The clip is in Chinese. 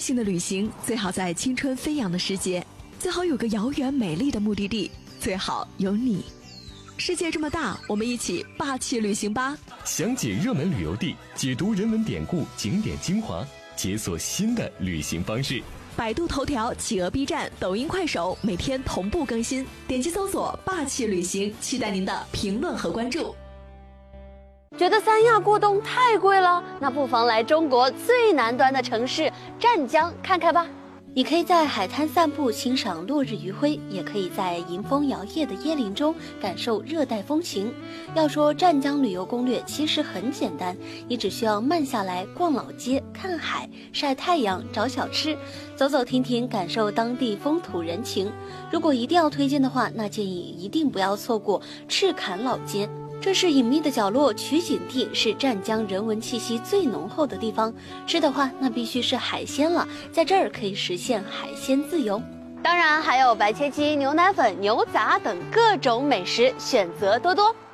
性的旅行最好在青春飞扬的时节，最好有个遥远美丽的目的地，最好有你。世界这么大，我们一起霸气旅行吧！ 详解热门旅游地，解读人文典故、景点精华，解锁新的旅行方式。 百度头条、企鹅 B 站、抖音、快手每天同步更新，点击搜索霸气旅行，期待您的评论和关注。 觉得三亚过冬太贵了，那不妨来中国最南端的城市湛江看看吧。 你可以在海滩散步欣赏落日余晖，也可以在迎风摇曳的椰林中感受热带风情。要说湛江旅游攻略其实很简单，你只需要慢下来逛老街、看海、晒太阳、找小吃，走走停停，感受当地风土人情。如果一定要推荐的话，那建议一定不要错过赤坎老街。这是隐秘的角落，取景地，是湛江人文气息最浓厚的地方。吃的话，那必须是海鲜了，在这儿可以实现海鲜自由。 当然还有白切鸡、牛奶粉、牛杂等各种美食，选择多多。